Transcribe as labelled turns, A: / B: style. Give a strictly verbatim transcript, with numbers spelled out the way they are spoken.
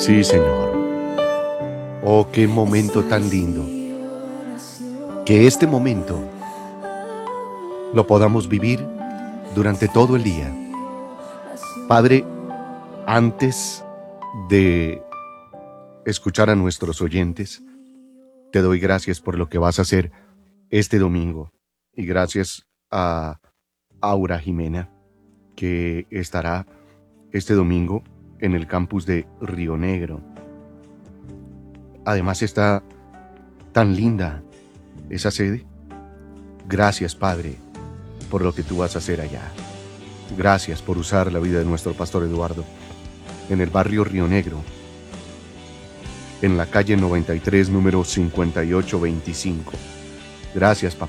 A: Sí, Señor. Oh, qué momento tan lindo. Que este momento lo podamos vivir durante todo el día. Padre, antes de escuchar a nuestros oyentes, te doy gracias por lo que vas a hacer este domingo. Y gracias a Aura Jimena, que estará este domingo en el campus de Río Negro. Además está tan linda esa sede. Gracias, Padre, por lo que tú vas a hacer allá. Gracias por usar la vida de nuestro pastor Eduardo en el barrio Río Negro, en la calle noventa y tres, número cincuenta y ocho veinticinco. Gracias, papá.